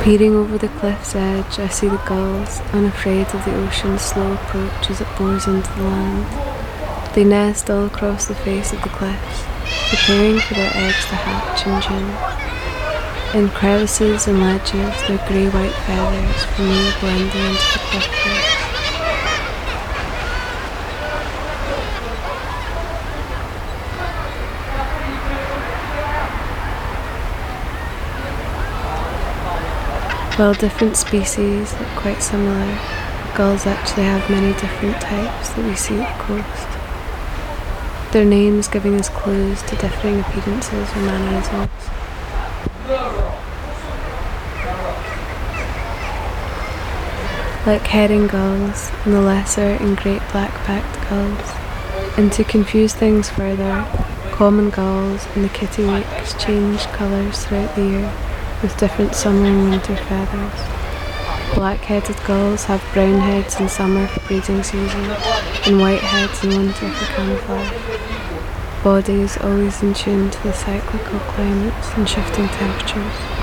Peering over the cliff's edge, I see the gulls, unafraid of the ocean's slow approach as it bores into the land. They nest all across the face of the cliffs, preparing for their eggs to hatch in June. In crevices and ledges, their grey-white feathers for me blending into the cliff face. While different species look quite similar, gulls actually have many different types that we see at the coast. Their names giving us clues to differing appearances or mannerisms. Like herring gulls and the lesser and great black-backed gulls. And to confuse things further, common gulls and the kittiwakes change colours throughout the year, with different summer and winter feathers. Black-headed gulls have brown heads in summer for breeding season and white heads in winter for camouflage. Bodies always in tune to the cyclical climates and shifting temperatures.